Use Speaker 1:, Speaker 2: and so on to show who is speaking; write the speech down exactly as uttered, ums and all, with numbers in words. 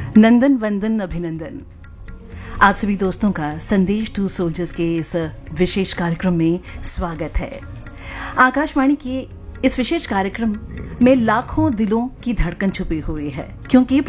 Speaker 1: नंदन वंदन अभिनंदन। आप सभी दोस्तों का संदेश टू सोल्जर्स के इस विशेष कार्यक्रम में स्वागत है। आकाशवाणी के इस विशेष कार्यक्रम में लाखों दिलों की धड़कन छुपी हुई है, क्योंकि